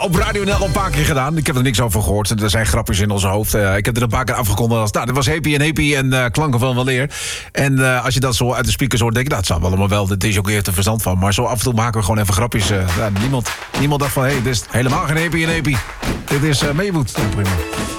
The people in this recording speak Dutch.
op Radio NL een paar keer gedaan. Ik heb er niks over gehoord. Er zijn grapjes in ons hoofd. Ik heb er een paar keer afgekondigd als... Nou, dit was Happy en klanken van weleer. En als je dat zo uit de speakers hoort, denk ik... Nou, het zal allemaal wel. Dit is ook eerst er verstand van. Maar zo af en toe maken we gewoon even grapjes. Niemand dacht van... Hé, dit is helemaal geen Happy. Dit is Maywood. Prima.